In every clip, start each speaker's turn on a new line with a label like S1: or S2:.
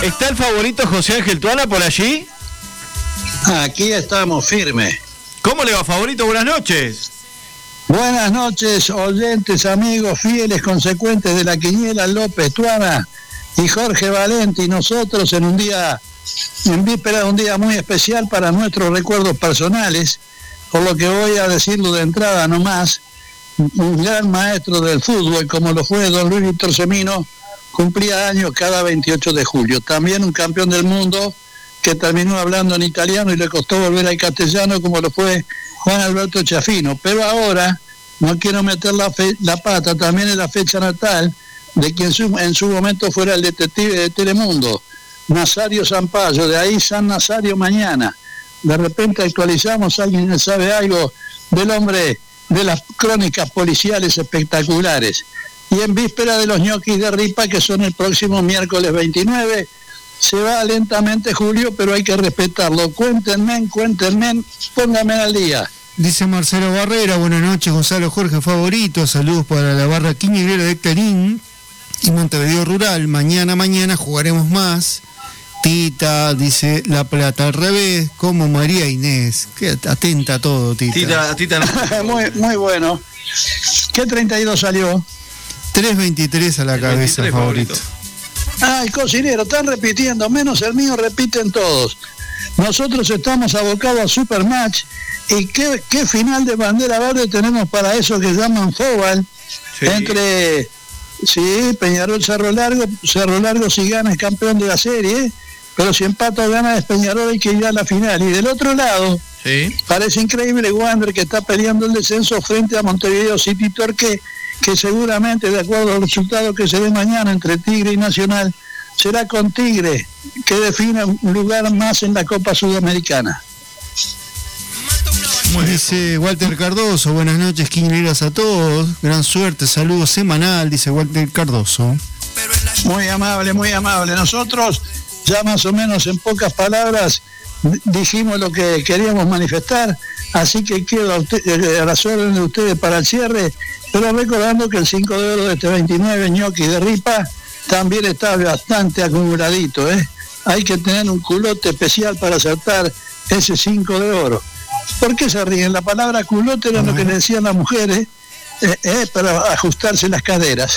S1: ¿Está el favorito José Ángel Tuana por allí?
S2: Aquí estamos firmes.
S1: ¿Cómo le va, favorito? Buenas noches.
S2: Buenas noches, oyentes, amigos, fieles, consecuentes de la quiniela, López Tuana y Jorge Valenti. Nosotros en víspera de un día muy especial para nuestros recuerdos personales, por lo que voy a decirlo de entrada nomás, un gran maestro del fútbol como lo fue don Luis Víctor Semino, cumplía años cada 28 de julio. También un campeón del mundo que terminó hablando en italiano y le costó volver al castellano como lo fue Juan Alberto Chafino. Pero ahora, no quiero meter la pata, también es la fecha natal de quien en su momento fuera el detective de Telemundo, Nazario Zampayo, de ahí San Nazario mañana. De repente actualizamos, alguien sabe algo del hombre de las crónicas policiales espectaculares. Y en víspera de los ñoquis de Ripa, que son el próximo miércoles 29, se va lentamente Julio, pero hay que respetarlo. Cuéntenme, pónganme al día.
S3: Dice Marcelo Barrera, buenas noches, Gonzalo Jorge favorito, saludos para la barra quiñegrera de Clarín y Montevideo Rural. Mañana jugaremos más. Tita, dice La Plata al revés, como María Inés. Qué atenta a todo, Tita.
S1: Tita no.
S2: muy bueno. ¿Qué 32 salió?
S3: 3.23 a la cabeza, favorito.
S2: Ay, cocinero, están repitiendo, menos el mío, repiten todos. Nosotros estamos abocados a Supermatch. ¿Y qué final de bandera verde tenemos para eso que llaman Fóbal? Sí. Entre Peñarol, Cerro Largo si gana es campeón de la serie, pero si empata o gana es Peñarol, hay que ir a la final. Y del otro lado, parece increíble Wander, que está peleando el descenso frente a Montevideo City Torque, que seguramente, de acuerdo al resultado que se dé mañana entre Tigre y Nacional, será con Tigre que defina un lugar más en la Copa Sudamericana.
S3: Dice Walter Cardoso, buenas noches, quiñeras a todos, gran suerte, saludos semanal, dice Walter Cardoso.
S2: Muy amable. Nosotros ya más o menos en pocas palabras dijimos lo que queríamos manifestar, así que quedo a las órdenes de ustedes para el cierre, pero recordando que el 5 de oro de este 29, ñoqui de Ripa, también está bastante acumuladito, Hay que tener un culote especial para acertar ese 5 de oro. ¿Por qué se ríen? La palabra culote era lo que le decían las mujeres para ajustarse las caderas.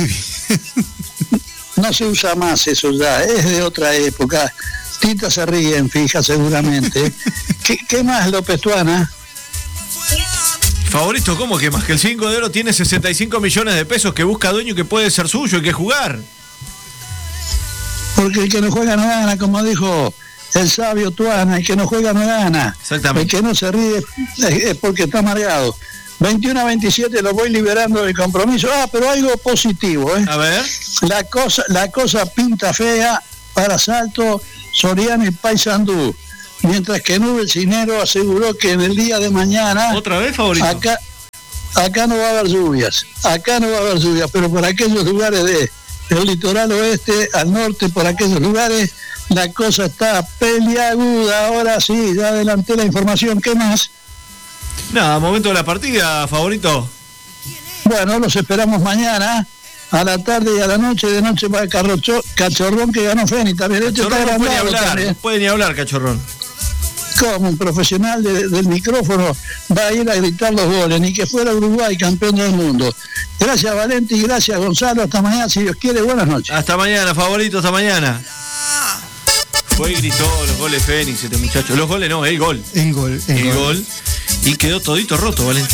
S2: No se usa más eso ya, es de otra época. Tita se ríen, fija, seguramente. ¿Qué más, López Tuana?
S1: Favorito, ¿cómo que más? Que el 5 de oro tiene 65 millones de pesos que busca dueño que puede ser suyo y que jugar.
S2: Porque el que no juega no gana, como dijo el sabio Tuana, el que no juega no gana.
S1: Exactamente.
S2: El que no se ríe es porque está amargado. 21-27 lo voy liberando del compromiso. Pero algo positivo,
S1: A ver.
S2: La cosa pinta fea para Salto, Soriano y Paysandú. Mientras que Nubel Cinero aseguró que en el día de mañana...
S1: ¿Otra vez, favorito?
S2: Acá no va a haber lluvias. Pero por aquellos lugares del litoral oeste, al norte, por aquellos lugares, la cosa está peliaguda. Ahora sí, ya adelanté la información. ¿Qué más?
S1: Nada, momento de la partida, favorito.
S2: Bueno, los esperamos mañana, a la tarde y a la noche. De noche para Cachorrón, que ganó Fénix también.
S1: Cachorrón no puede ni hablar, Cachorrón.
S2: Como un profesional del micrófono va a ir a gritar los goles, ni que fuera Uruguay campeón del mundo. Gracias, Valenti, gracias, Gonzalo. Hasta mañana, si Dios quiere. Buenas noches.
S1: Hasta mañana, favorito, hasta mañana. Fue y gritó los goles Fénix, este muchacho. Los goles no, el gol. El gol. Y quedó todito roto, Valenti.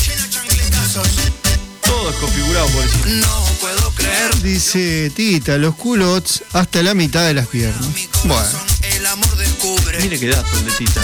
S1: Todo desconfigurado, pobrecito.
S3: No puedo creer. Dice Tita, los culots hasta la mitad de las piernas. Bueno.
S1: Mire qué dato el de Tita.